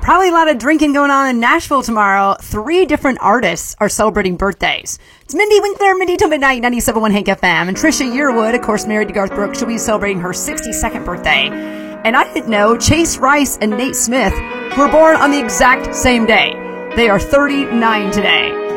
Probably a lot of drinking going on in Nashville tomorrow. 3 different artists are celebrating birthdays. It's Mindy Winkler, Mindy till midnight, 97.1 Hank FM. And Trisha Yearwood, of course, married to Garth Brooks, she'll be celebrating her 62nd birthday. And I didn't know Chase Rice and Nate Smith were born on the exact same day. They are 39 today.